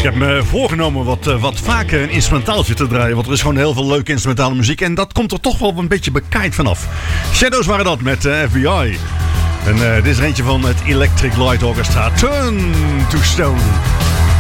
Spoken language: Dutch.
Ik heb me voorgenomen wat vaker een instrumentaaltje te draaien. Want er is gewoon heel veel leuke instrumentale muziek. En dat komt er toch wel een beetje bekaaid vanaf. Shadows waren dat met FBI. En dit is er eentje van het Electric Light Orchestra. Turn to Stone.